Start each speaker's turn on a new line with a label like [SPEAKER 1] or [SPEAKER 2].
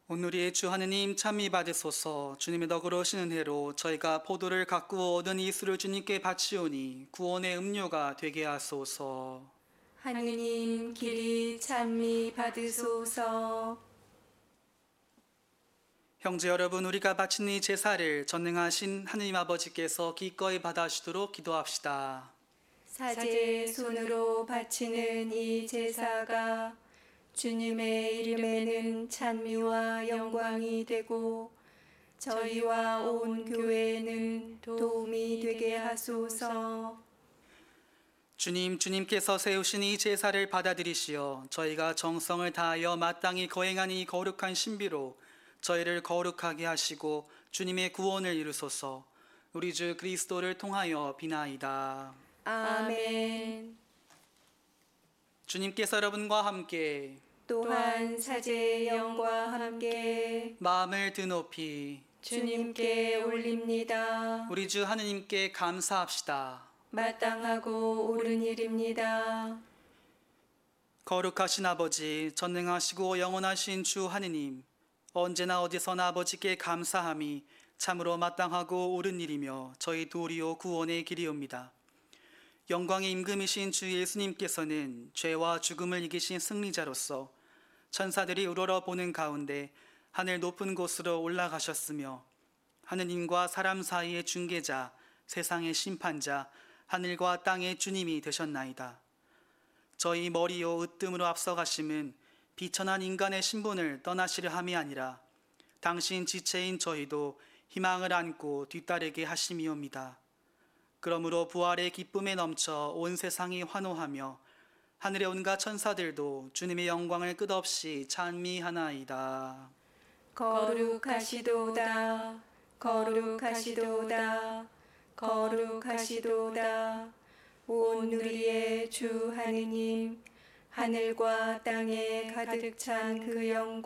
[SPEAKER 1] 오늘의 주 하느님 찬미 받으소서. 주님의 덕으로 오시는 해로 저희가 포도를 가꾸어 얻은 이수를 주님께 바치오니 구원의 음료가 되게 하소서.
[SPEAKER 2] 하느님 길이 찬미 받으소서.
[SPEAKER 1] 형제 여러분, 우리가 바친 이 제사를 전능하신 하느님 아버지께서 기꺼이 받아주도록 기도합시다.
[SPEAKER 2] 사제의 손으로 바치는 이 제사가 주님의 이름에는 찬미와 영광이 되고 저희와 온 교회에는 도움이 되게 하소서.
[SPEAKER 1] 주님께서 세우신 이 제사를 받아들이시어 저희가 정성을 다하여 마땅히 거행한 이 거룩한 신비로 저희를 거룩하게 하시고 주님의 구원을 이루소서. 우리 주 그리스도를 통하여 비나이다.
[SPEAKER 2] 아멘.
[SPEAKER 1] 주님께서 여러분과 함께
[SPEAKER 2] 또한 사제의 영과 함께
[SPEAKER 1] 마음을 드높이
[SPEAKER 2] 주님께 올립니다.
[SPEAKER 1] 우리 주 하느님께 감사합시다.
[SPEAKER 2] 마땅하고 옳은 일입니다.
[SPEAKER 1] 거룩하신 아버지, 전능하시고 영원하신 주 하느님, 언제나 어디서나 아버지께 감사함이 참으로 마땅하고 옳은 일이며 저희 도리오 구원의 길이옵니다. 영광의 임금이신 주 예수님께서는 죄와 죽음을 이기신 승리자로서 천사들이 우러러 보는 가운데 하늘 높은 곳으로 올라가셨으며 하느님과 사람 사이의 중개자, 세상의 심판자, 하늘과 땅의 주님이 되셨나이다. 저희 머리요 으뜸으로 앞서가심은 비천한 인간의 신분을 떠나시려 함이 아니라 당신 지체인 저희도 희망을 안고 뒤따르게 하심이옵니다. 그러므로 부활의 기쁨에 넘쳐 온 세상이 환호하며 하늘의 온갖 천사들도 주님의 영광을 끝없이 찬미하나이다.
[SPEAKER 2] 거룩하시도다. 거룩하시도다. 거룩하시도다. 온 우리의 주 하느님, 하늘과 땅에 가득 찬 그 영광